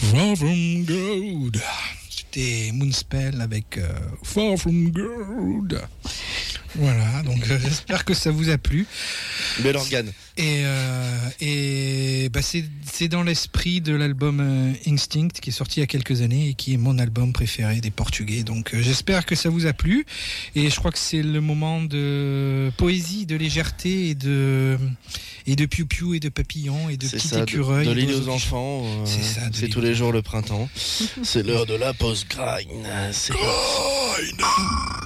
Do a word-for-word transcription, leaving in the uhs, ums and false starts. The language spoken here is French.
Far From Good. C'était Moonspell avec euh, Far From Good. Voilà, donc euh, j'espère que ça vous a plu. Bel organe. Et, euh, et bah c'est, c'est dans l'esprit de l'album euh, Instinct qui est sorti il y a quelques années et qui est mon album préféré des Portugais. Donc euh, j'espère que ça vous a plu. Et je crois que c'est le moment de poésie, de légèreté et de, et de piou-piou et de papillons et de c'est petits ça, écureuils. De, de et l'île aux d'oiseaux qui enfants. Euh, c'est ça, de c'est l'île tous aux les jours le printemps. C'est l'heure de la post-grind. C'est chantent.